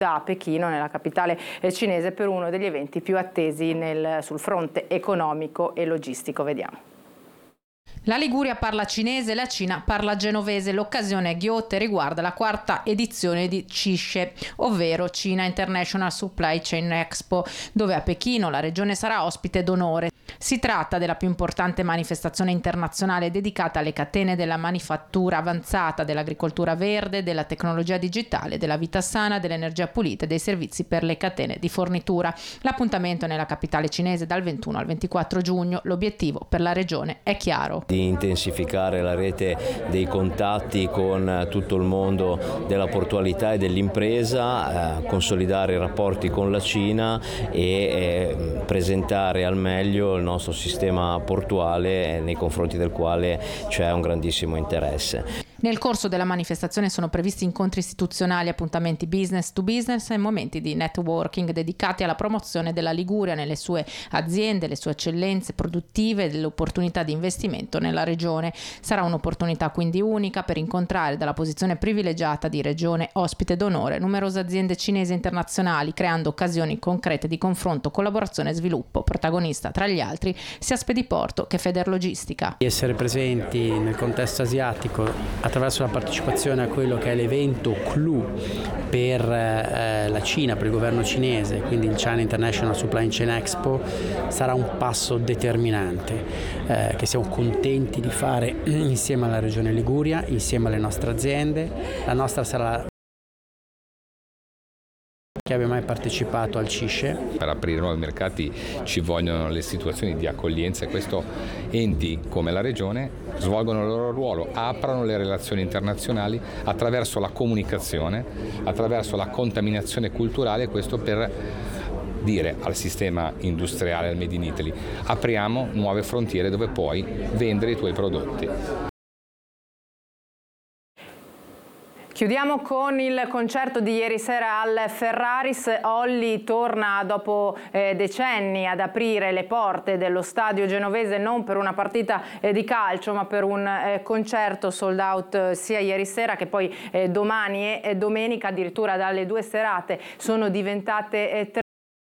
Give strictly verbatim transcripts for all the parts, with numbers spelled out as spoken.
a Pechino, nella capitale cinese, per uno degli eventi più attesi nel, sul fronte economico e logistico. Vediamo. La Liguria parla cinese, la Cina parla genovese. L'occasione a Ghiotte riguarda la quarta edizione di C I S C E, ovvero China International Supply Chain Expo, dove a Pechino la regione sarà ospite d'onore. Si tratta della più importante manifestazione internazionale dedicata alle catene della manifattura avanzata, dell'agricoltura verde, della tecnologia digitale, della vita sana, dell'energia pulita e dei servizi per le catene di fornitura. L'appuntamento è nella capitale cinese dal ventuno al ventiquattro giugno. L'obiettivo per la regione è chiaro: di intensificare la rete dei contatti con tutto il mondo della portualità e dell'impresa, eh, consolidare i rapporti con la Cina e eh, presentare al meglio il nostro sistema portuale, eh, nei confronti del quale c'è un grandissimo interesse. Nel corso della manifestazione sono previsti incontri istituzionali, appuntamenti business to business e momenti di networking dedicati alla promozione della Liguria nelle sue aziende, le sue eccellenze produttive e delle opportunità di investimento nella regione. Sarà un'opportunità quindi unica per incontrare dalla posizione privilegiata di regione ospite d'onore numerose aziende cinesi e internazionali, creando occasioni concrete di confronto, collaborazione e sviluppo. Protagonista tra gli altri sia Spediporto che Federlogistica. Essere presenti nel contesto asiatico attraverso la partecipazione a quello che è l'evento clou per eh, la Cina, per il governo cinese, quindi il China International Supply Chain Expo, sarà un passo determinante eh, che siamo contenti di fare insieme alla regione Liguria, insieme alle nostre aziende. La nostra sarà che abbia mai partecipato al C I S C E. Per aprire nuovi mercati ci vogliono le situazioni di accoglienza e questo enti come la Regione svolgono il loro ruolo, aprano le relazioni internazionali attraverso la comunicazione, attraverso la contaminazione culturale, questo per dire al sistema industriale, al Made in Italy, apriamo nuove frontiere dove puoi vendere i tuoi prodotti. Chiudiamo con il concerto di ieri sera al Ferraris. Olli torna dopo eh, decenni ad aprire le porte dello stadio genovese, non per una partita eh, di calcio ma per un eh, concerto sold out eh, sia ieri sera che poi eh, domani e eh, domenica. Addirittura dalle due serate sono diventate eh, tre.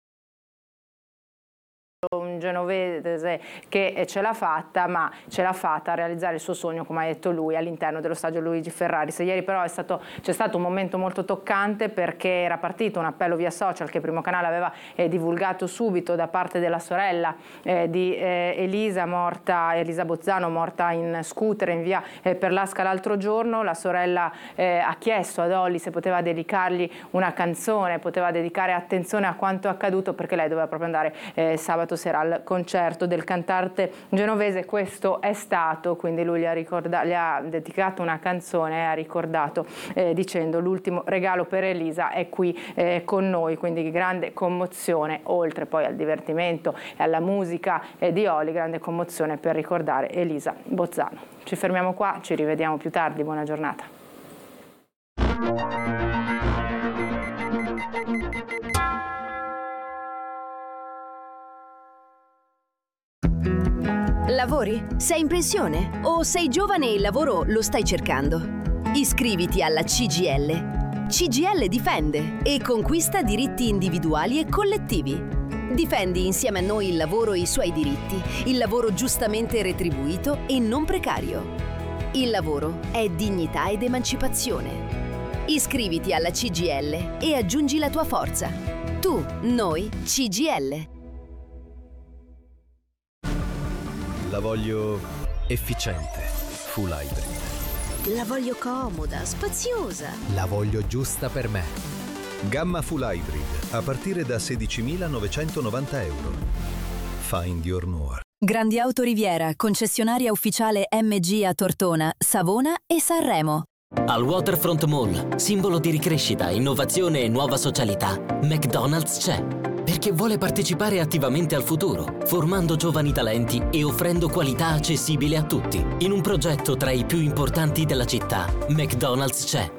Un genovese che ce l'ha fatta, ma ce l'ha fatta a realizzare il suo sogno, come ha detto lui, all'interno dello stadio Luigi Ferraris. Ieri però è stato, c'è stato un momento molto toccante, perché era partito un appello via social che Primo Canale aveva eh, divulgato subito da parte della sorella eh, di eh, Elisa, morta, Elisa Bozzano, morta in scooter in via eh, Perlasca l'altro giorno. La sorella eh, ha chiesto ad Olli se poteva dedicargli una canzone, poteva dedicare attenzione a quanto accaduto, perché lei doveva proprio andare eh, sabato sera al concerto del cantante genovese. Questo è stato, quindi lui gli ha, ricorda- gli ha dedicato una canzone e ha ricordato eh, dicendo: l'ultimo regalo per Elisa è qui eh, con noi. Quindi grande commozione, oltre poi al divertimento e alla musica eh, di Olli, grande commozione per ricordare Elisa Bozzano. Ci fermiamo qua, ci rivediamo più tardi, buona giornata. Lavori? Sei in pensione? O sei giovane e il lavoro lo stai cercando? Iscriviti alla C G I L. C G I L difende e conquista diritti individuali e collettivi. Difendi insieme a noi il lavoro e i suoi diritti, il lavoro giustamente retribuito e non precario. Il lavoro è dignità ed emancipazione. Iscriviti alla C G I L e aggiungi la tua forza. Tu, noi, C G I L. La voglio efficiente, full hybrid. La voglio comoda, spaziosa. La voglio giusta per me. Gamma full hybrid a partire da sedicimilanovecentonovanta euro. Find your more. Grandi Auto Riviera, concessionaria ufficiale M G a Tortona, Savona e Sanremo. Al Waterfront Mall, simbolo di ricrescita, innovazione e nuova socialità, McDonald's c'è. Perché vuole partecipare attivamente al futuro, formando giovani talenti e offrendo qualità accessibile a tutti. In un progetto tra i più importanti della città, McDonald's c'è.